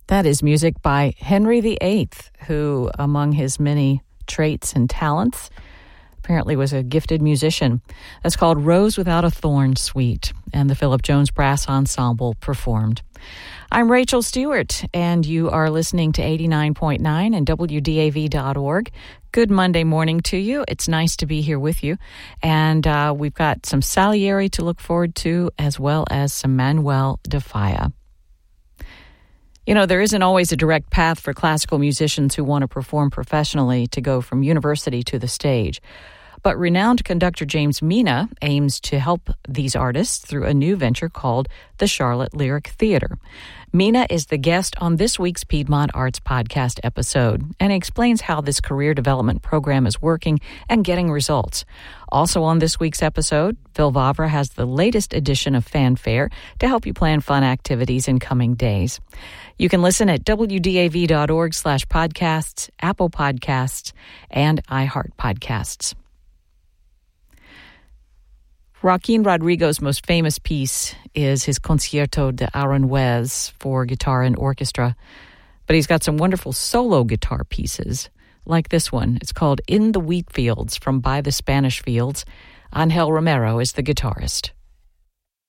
That is music by Henry VIII, who, among his many traits and talents, apparently was a gifted musician. That's called Rose Without a Thorn Suite, and the Philip Jones Brass Ensemble performed. I'm Rachel Stewart, and you are listening to 89.9 and WDAV.org. Good Monday morning to you. It's nice to be here with you. And we've got some Salieri to look forward to, as well as some Manuel de Falla. You know, there isn't always a direct path for classical musicians who want to perform professionally to go from university to the stage. But renowned conductor James Mina aims to help these artists through a new venture called the Charlotte Lyric Theater. Mina is the guest on this week's Piedmont Arts Podcast episode, and he explains how this career development program is working and getting results. Also on this week's episode, Phil Vavra has the latest edition of Fanfare to help you plan fun activities in coming days. You can listen at WDAV.org/podcasts, Apple Podcasts, and iHeart Podcasts. Joaquin Rodrigo's most famous piece is his Concierto de Aranjuez for guitar and orchestra, but he's got some wonderful solo guitar pieces, like this one. It's called In the Wheat Fields from By the Spanish Fields. Angel Romero is the guitarist.